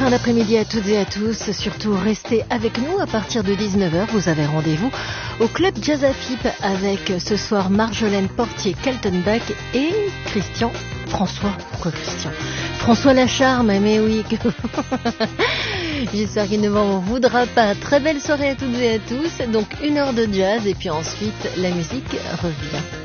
fin d'après-midi à toutes et à tous. Surtout, restez avec nous à partir de 19h. Vous avez rendez-vous au Club Jazz Afip avec ce soir Marjolaine Portier-Kaltenbach et François. Pourquoi Christian? François Lacharme, mais oui. J'espère qu'il ne m'en voudra pas. Très belle soirée à toutes et à tous. Donc 1 heure de jazz et puis ensuite la musique revient.